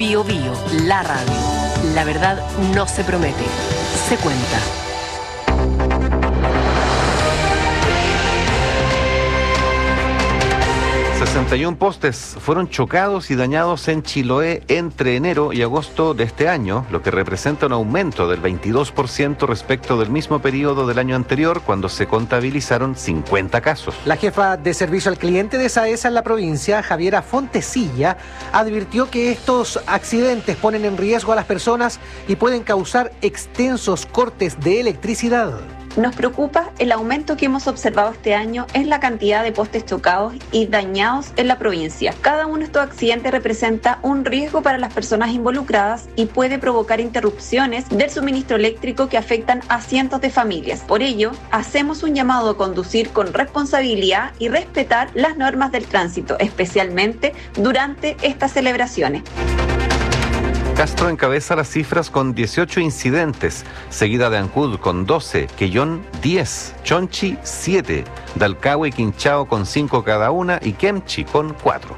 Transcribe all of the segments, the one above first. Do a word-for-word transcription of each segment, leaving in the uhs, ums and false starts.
Bío Bío, la radio. La verdad no se promete, se cuenta. sesenta y uno postes fueron chocados y dañados en Chiloé entre enero y agosto de este año, lo que representa un aumento del veintidós por ciento respecto del mismo periodo del año anterior, cuando se contabilizaron cincuenta casos. La jefa de servicio al cliente de SAESA en la provincia, Javiera Fontecilla, advirtió que estos accidentes ponen en riesgo a las personas y pueden causar extensos cortes de electricidad. Nos preocupa el aumento que hemos observado este año en la cantidad de postes chocados y dañados en la provincia. Cada uno de estos accidentes representa un riesgo para las personas involucradas y puede provocar interrupciones del suministro eléctrico que afectan a cientos de familias. Por ello, hacemos un llamado a conducir con responsabilidad y respetar las normas del tránsito, especialmente durante estas celebraciones. Castro encabeza las cifras con dieciocho incidentes, seguida de Ancud con doce, Quellón diez, Chonchi siete, Dalcahue y Quinchao con cinco cada una y Kemchi con cuatro.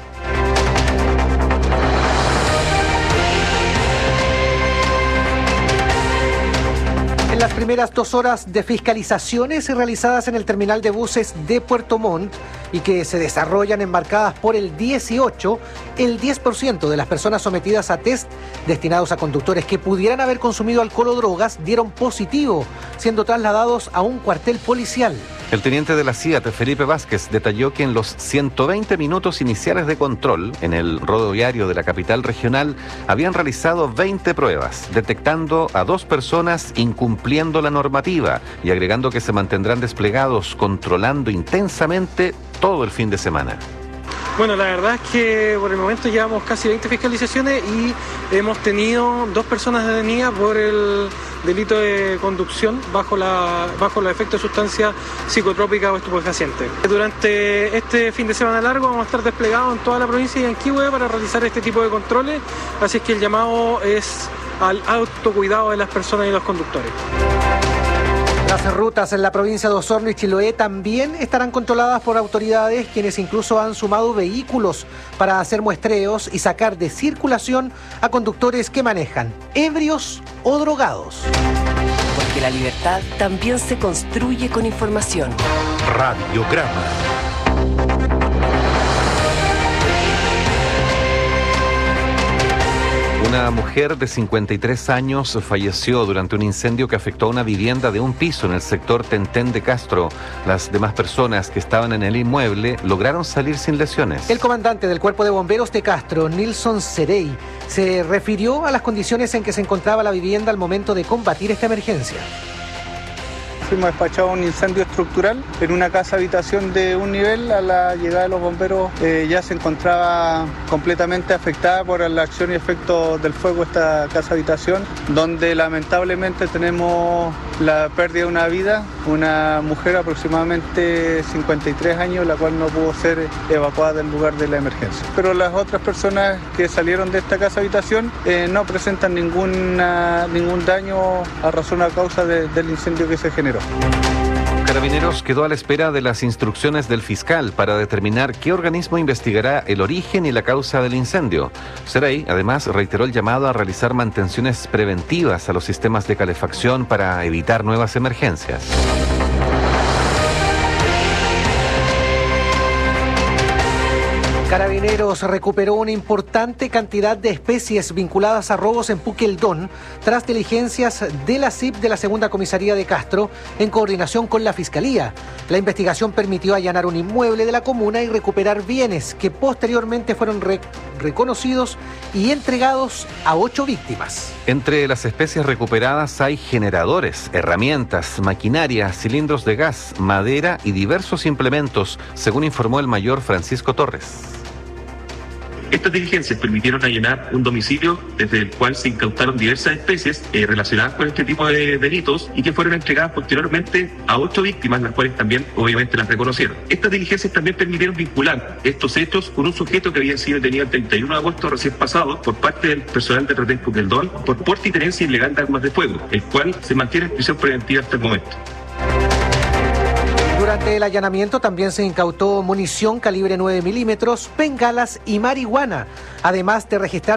En las primeras dos horas de fiscalizaciones realizadas en el terminal de buses de Puerto Montt y que se desarrollan embarcadas por el dieciocho, el diez por ciento de las personas sometidas a test destinados a conductores que pudieran haber consumido alcohol o drogas dieron positivo, siendo trasladados a un cuartel policial. El teniente de la C I A T, Felipe Vázquez, detalló que en los ciento veinte minutos iniciales de control en el rodoviario de la capital regional habían realizado veinte pruebas, detectando a dos personas incumpliendo la normativa y agregando que se mantendrán desplegados controlando intensamente todo el fin de semana. Bueno, la verdad es que por el momento llevamos casi veinte fiscalizaciones y hemos tenido dos personas detenidas por el delito de conducción bajo, la, bajo los efectos de sustancias psicotrópicas o estupefacientes. Durante este fin de semana largo vamos a estar desplegados en toda la provincia y en Quihue para realizar este tipo de controles, así es que el llamado es al autocuidado de las personas y los conductores. Las rutas en la provincia de Osorno y Chiloé también estarán controladas por autoridades, quienes incluso han sumado vehículos para hacer muestreos y sacar de circulación a conductores que manejan ebrios o drogados. Porque la libertad también se construye con información. Radiograma. Una mujer de cincuenta y tres años falleció durante un incendio que afectó a una vivienda de un piso en el sector Tentén de Castro. Las demás personas que estaban en el inmueble lograron salir sin lesiones. El comandante del Cuerpo de Bomberos de Castro, Nilson Cerey, se refirió a las condiciones en que se encontraba la vivienda al momento de combatir esta emergencia. Fuimos despachados a un incendio estructural en una casa habitación de un nivel. A la llegada de los bomberos eh, ya se encontraba completamente afectada por la acción y efecto del fuego esta casa habitación, donde lamentablemente tenemos la pérdida de una vida, una mujer aproximadamente cincuenta y tres años, la cual no pudo ser evacuada del lugar de la emergencia. Pero las otras personas que salieron de esta casa habitación eh, no presentan ninguna, ningún daño a razón a causa de, del incendio que se generó. Carabineros quedó a la espera de las instrucciones del fiscal para determinar qué organismo investigará el origen y la causa del incendio. Cerey, además, reiteró el llamado a realizar mantenciones preventivas a los sistemas de calefacción para evitar nuevas emergencias. Carabineros recuperó una importante cantidad de especies vinculadas a robos en Puqueldón tras diligencias de la C I P de la Segunda Comisaría de Castro en coordinación con la Fiscalía. La investigación permitió allanar un inmueble de la comuna y recuperar bienes que posteriormente fueron re- reconocidos y entregados a ocho víctimas. Entre las especies recuperadas hay generadores, herramientas, maquinaria, cilindros de gas, madera y diversos implementos, según informó el mayor Francisco Torres. Estas diligencias permitieron allanar un domicilio desde el cual se incautaron diversas especies eh, relacionadas con este tipo de delitos y que fueron entregadas posteriormente a ocho víctimas, las cuales también obviamente las reconocieron. Estas diligencias también permitieron vincular estos hechos con un sujeto que había sido detenido el treinta y uno de agosto recién pasado por parte del personal de Retén Puqueldón por porte y tenencia ilegal de armas de fuego, el cual se mantiene en prisión preventiva hasta el momento. Durante el allanamiento también se incautó munición calibre nueve milímetros, bengalas y marihuana, además de registrar